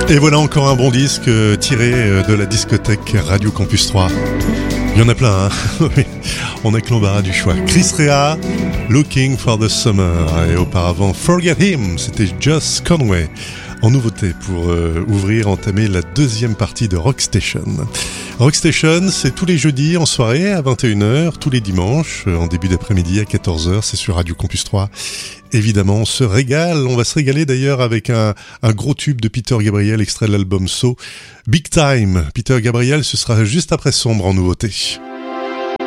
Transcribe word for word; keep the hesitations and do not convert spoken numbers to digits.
Et voilà encore un bon disque tiré de la discothèque Radio Campus trois. Il y en a plein, hein. On a que l'embarras du choix. Chris Rea, Looking for the Summer. Et auparavant, Forget Him, c'était Joss Conway. En nouveauté pour euh, ouvrir, entamer la deuxième partie de Rockstation. Rockstation, c'est tous les jeudis en soirée à vingt et une heures, tous les dimanches en début d'après-midi à quatorze heures, c'est sur Radio Campus trois. Évidemment, on se régale, on va se régaler d'ailleurs avec un, un gros tube de Peter Gabriel, extrait de l'album So, Big Time. Peter Gabriel, ce sera juste après Sombre en nouveauté.